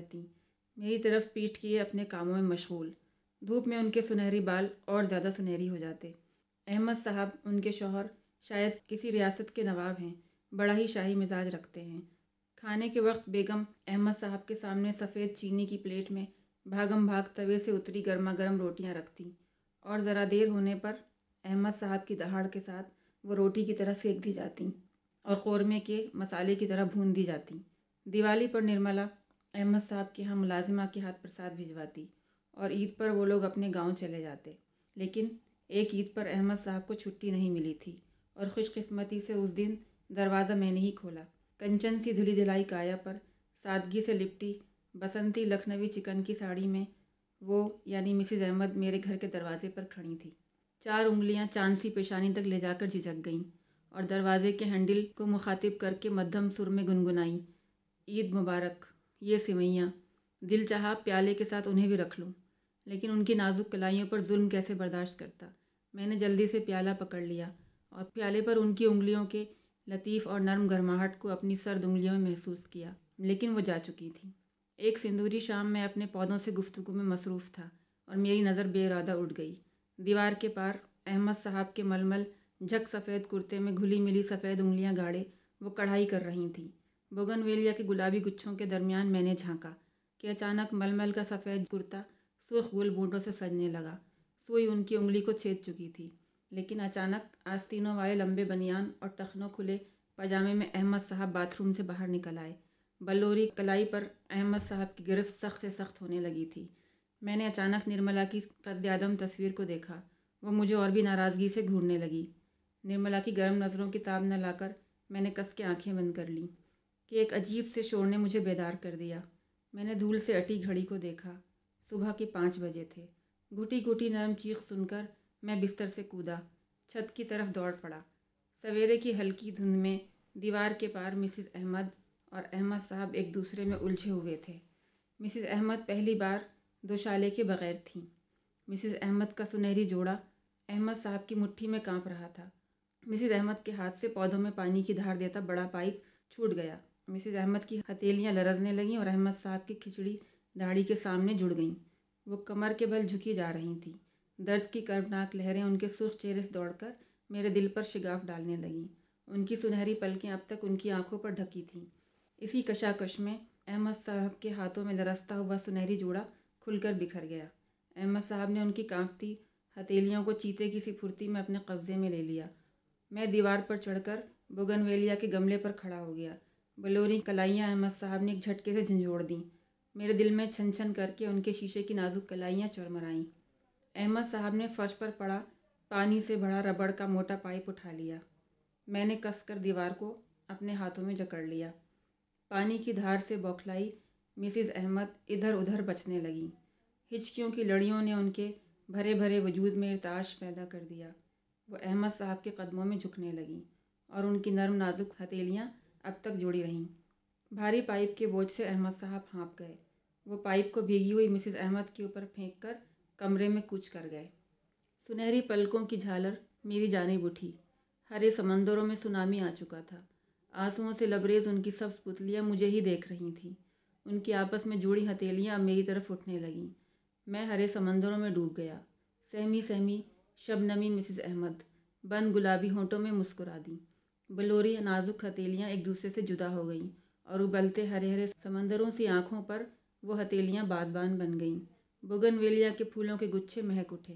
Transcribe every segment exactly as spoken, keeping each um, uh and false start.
رہتیں، میری طرف پیٹھ کیے اپنے کاموں میں مشغول۔ دھوپ میں ان کے سنہری بال اور زیادہ سنہری ہو جاتے۔ احمد صاحب، ان کے شوہر، شاید کسی ریاست کے نواب ہیں، بڑا ہی شاہی مزاج رکھتے ہیں۔ کھانے کے وقت بیگم احمد صاحب کے سامنے سفید چینی کی پلیٹ میں بھاگم بھاگ توے سے اتری گرما گرم روٹیاں رکھتیں، اور ذرا دیر ہونے پر احمد صاحب کی دہاڑ کے ساتھ وہ روٹی کی طرح سیک دی جاتیں اور قورمے کے مسالے کی طرح بھون دی جاتیں۔ دیوالی پر نرملا احمد صاحب کے ہاں ملازمہ کے ہاتھ پرساد بھجواتی، اور عید پر وہ لوگ اپنے گاؤں چلے جاتے۔ لیکن ایک عید پر احمد صاحب کو چھٹی نہیں ملی تھی، اور خوش قسمتی سے اس دن دروازہ میں نے ہی کھولا۔ کنچن سی دھلی دھلائی کایا پر سادگی سے لپٹی بسنتی لکھنوی چکن کی ساڑی میں وہ یعنی مسز احمد میرے گھر کے دروازے پر کھڑی تھی۔ چار انگلیاں چاند سی پیشانی تک لے جا کر جھجک گئیں، اور دروازے کے ہینڈل کو مخاطب کر کے مدھم سر میں گنگنائیں، عید مبارک۔ یہ سوئیاں، دل چاہا پیالے کے ساتھ انہیں بھی رکھ لوں، لیکن ان کی نازک کلائیوں پر ظلم کیسے برداشت کرتا۔ میں نے جلدی سے پیالہ پکڑ لیا، اور پیالے پر ان کی انگلیوں کے لطیف اور نرم گرماہٹ کو اپنی سرد انگلیوں میں محسوس کیا، لیکن وہ جا چکی تھی۔ ایک سندوری شام میں اپنے پودوں سے گفتگو میں مصروف تھا، اور میری نظر بے ارادہ اٹھ گئی۔ دیوار کے پار احمد صاحب کے ململ جھک سفید کرتے میں گھلی ملی سفید انگلیاں گاڑے وہ کڑھائی کر رہی تھیں۔ بوگن ویلیا کے گلابی گچھوں کے درمیان میں نے جھانکا کہ اچانک ململ کا سفید کرتا سرخ گل بوٹوں سے سجنے لگا۔ سوئی ان کی انگلی کو چھید چکی تھی، لیکن اچانک آستینوں والے لمبے بنیان اور ٹخنوں کھلے پاجامے میں احمد صاحب باتھ روم سے باہر نکل آئے۔ بلوری کلائی پر احمد صاحب کی گرفت سخت سے سخت ہونے لگی تھی۔ میں نے اچانک نرملا کی قد آدم تصویر کو دیکھا، وہ مجھے اور بھی ناراضگی سے گھورنے لگی۔ نرملا کی گرم نظروں کی تاب نہ لا کر میں نے کس کے آنکھیں بند کر لیں کہ ایک عجیب سے شور نے مجھے بیدار کر دیا۔ میں نے دھول سے اٹی گھڑی کو دیکھا، صبح کے پانچ بجے تھے۔ گھٹی گھٹی نرم چیخ سن کر میں بستر سے کودا، چھت کی طرف دوڑ پڑا۔ سویرے کی ہلکی دھند میں دیوار کے پار مسز احمد اور احمد صاحب ایک دوسرے میں الجھے ہوئے تھے۔ مسز احمد پہلی بار دوشالے کے بغیر تھیں۔ مسز احمد کا سنہری جوڑا احمد صاحب کی مٹھی میں کانپ رہا تھا۔ مسز احمد کے ہاتھ سے پودوں میں پانی کی دھار دیتا بڑا پائپ چھوٹ گیا۔ مسز احمد کی ہتھیلیاں لرزنے لگیں اور احمد صاحب کی کھچڑی داڑھی کے سامنے جڑ گئیں۔ وہ کمر کے بل جھکی جا رہی تھیں۔ درد کی کربناک لہریں ان کے سرخ چہرے سے دوڑ کر میرے دل پر شگاف ڈالنے لگیں۔ ان کی سنہری پلکیں اب تک ان کی آنکھوں پر ڈھکی تھیں۔ اسی کشاکش میں احمد صاحب کے ہاتھوں میں لرزتا ہوا سنہری جوڑا کھل کر بکھر گیا۔ احمد صاحب نے ان کی کانپتی ہتھیلیوں کو چیتے کی سی پھرتی میں اپنے قبضے میں لے لیا۔ میں دیوار پر چڑھ کر بوگن ویلیا کے گملے پر کھڑا ہو گیا۔ بلوری کلائیاں احمد صاحب نے ایک جھٹکے سے جھنجھوڑ دیں۔ میرے دل میں چھن چھن کر کے ان کے شیشے کی نازک کلائیاں چرمرائیں۔ احمد صاحب نے فرش پر پڑا پانی سے بھرا ربڑ کا موٹا پائپ اٹھا لیا۔ میں نے کس کر دیوار کو اپنے ہاتھوں میں جکڑ لیا۔ پانی کی دھار سے بوکھلائی مسز احمد ادھر ادھر بچنے لگیں۔ ہچکیوں کی لڑیوں نے ان کے بھرے بھرے وجود میں ارتعاش پیدا کر دیا۔ وہ احمد صاحب کے قدموں میں جھکنے لگیں، اور ان کی نرم نازک ہتھیلیاں اب تک جڑی رہیں۔ بھاری پائپ کے بوجھ سے احمد صاحب ہانپ گئے۔ وہ پائپ کو بھیگی ہوئی مسز احمد کے اوپر پھینک کر کمرے میں کوچ کر گئے۔ سنہری پلکوں کی جھالر میری جانب اٹھی۔ ہرے سمندروں میں سونامی آ چکا تھا۔ آنسوؤں سے لبریز ان کی سبز پتلیاں مجھے ہی دیکھ رہی تھیں۔ ان کی آپس میں جوڑی ہتھیلیاں اب میری طرف اٹھنے لگیں۔ میں ہرے سمندروں میں ڈوب گیا۔ سہمی سہمی شبنمی مسز احمد بند گلابی ہونٹوں میں مسکرا دیں۔ بلوری نازک ہتھیلیاں ایک دوسرے سے جدا ہو گئیں، اور ابلتے ہرے ہرے سمندروں سی آنکھوں پر وہ ہتھیلیاں بادبان بن گئیں۔ بوگن ویلیا کے پھولوں کے گچھے مہک اٹھے۔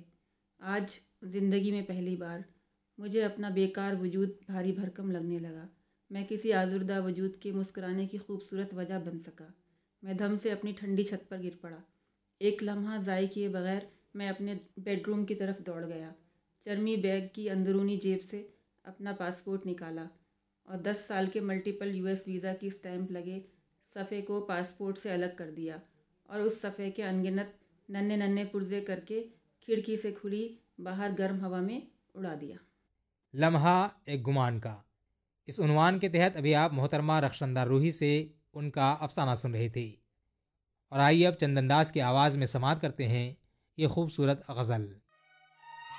آج زندگی میں پہلی بار مجھے اپنا بیکار وجود بھاری بھرکم لگنے لگا۔ میں کسی آزردہ وجود کے مسکرانے کی خوبصورت وجہ بن سکا۔ میں دھم سے اپنی ٹھنڈی چھت پر گر پڑا۔ ایک لمحہ ضائع کیے بغیر میں اپنے بیڈ روم کی طرف دوڑ گیا۔ چرمی بیگ کی اندرونی جیب سے اپنا پاسپورٹ نکالا، اور دس سال کے ملٹیپل یو ایس ویزا کی اسٹیمپ لگے صفحے کو پاسپورٹ سے الگ کر دیا، اور اس صفحے کے انگنت ننھے ننھے پرزے کر کے کھڑکی سے کھلی باہر گرم ہوا میں اڑا دیا۔ لمحہ ایک گمان کا، اس عنوان کے تحت ابھی آپ محترمہ رخشندہ روحی سے ان کا افسانہ سن رہے تھے، اور آئیے اب چندن داس کی آواز میں سماعت کرتے ہیں یہ خوبصورت غزل۔